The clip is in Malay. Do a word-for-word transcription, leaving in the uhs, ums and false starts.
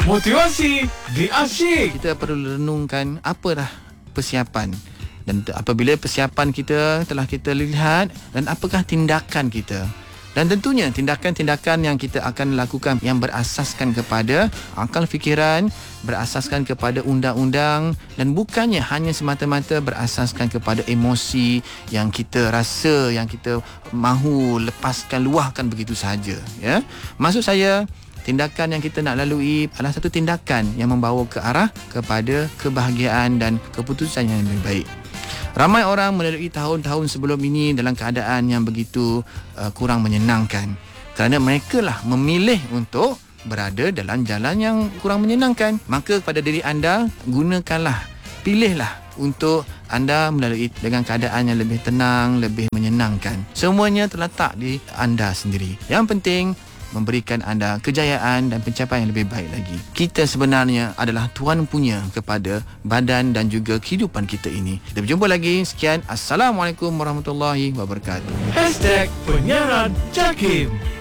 Motivasi di Asyik. Kita perlu renungkan apalah persiapan, dan apabila persiapan kita telah kita lihat, dan apakah tindakan kita. Dan tentunya tindakan-tindakan yang kita akan lakukan yang berasaskan kepada akal fikiran, berasaskan kepada undang-undang, dan bukannya hanya semata-mata berasaskan kepada emosi yang kita rasa, yang kita mahu lepaskan, luahkan begitu sahaja, ya. Maksud saya, tindakan yang kita nak lalui adalah satu tindakan yang membawa ke arah kepada kebahagiaan dan keputusan yang lebih baik. Ramai orang melalui tahun-tahun sebelum ini dalam keadaan yang begitu uh, kurang menyenangkan, kerana mereka lah memilih untuk berada dalam jalan yang kurang menyenangkan. Maka pada diri anda, gunakanlah, pilihlah untuk anda melalui dengan keadaan yang lebih tenang, lebih menyenangkan. Semuanya terletak di anda sendiri. Yang penting, memberikan anda kejayaan dan pencapaian yang lebih baik lagi. Kita sebenarnya adalah tuan punya kepada badan dan juga kehidupan kita ini. Kita berjumpa lagi. Sekian. Assalamualaikum warahmatullahi wabarakatuh. Hashtag Penyiaran Jakim.